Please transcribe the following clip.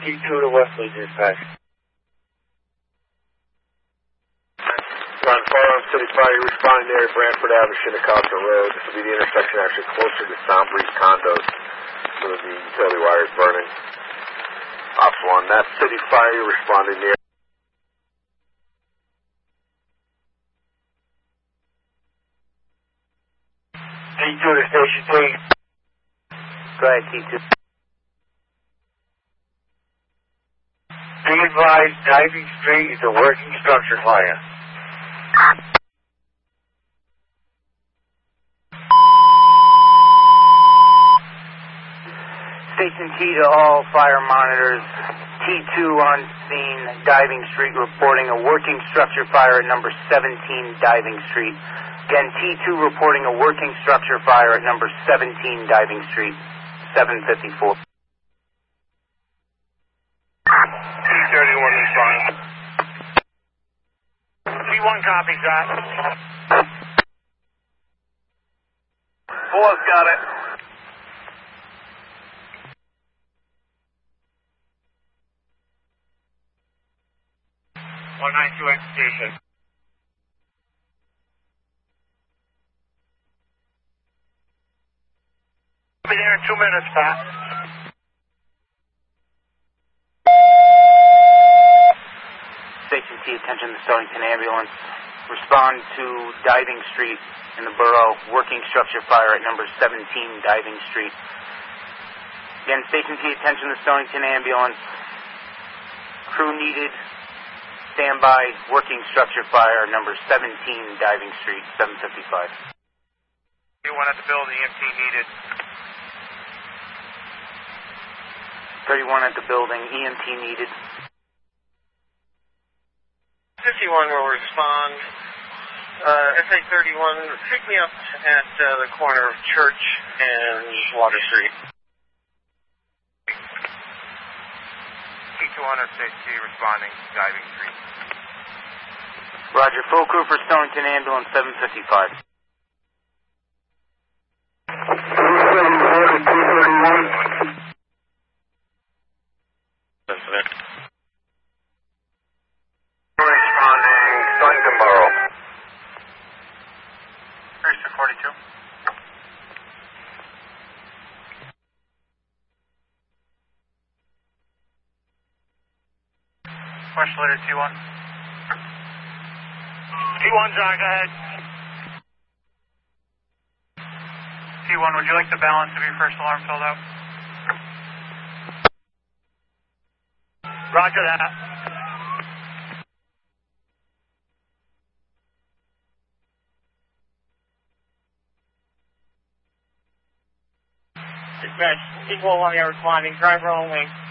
T2 to Wesley dispatch. On Firearm City Fire, you responding there at Brantford Avenue, Shinnecock Road. This will be the intersection actually closer to Sombreeze Condos, where the utility wire is burning. Ops 1, that's City Fire, you're responding there. T2 to Station 3. Go ahead, T2. Be advised, Diving Street is a working structure fire. Station T to all fire monitors. T2 on scene, Diving Street, reporting a working structure fire at number 17 Diving Street. Again, T2 reporting a working structure fire at number 17 Diving Street, 754. T31 responding. T1 copies that. 4's got it. 192 execution. Be there in 2 minutes, Pat. Station T, attention to Stonington Ambulance. Respond to Diving Street in the borough. Working structure fire at number 17 Diving Street. Again, Station T, attention to Stonington Ambulance. Crew needed. Standby. Working structure fire number 17 Diving Street, 755. T1 at the building, EMT needed. 31 at the building, EMT needed. 51 will respond. SA31, pick me up at the corner of Church and Water Street. T200 Safety responding, Diving Street. Roger, full crew for Stonington Ambulance, 755. Responding, Stonington Borough. Register 42. Question letter T1. T1, John, go ahead. T1, would you like the balance of your first alarm filled out? Roger that. Dispatch, equal 1, you're responding, driver only.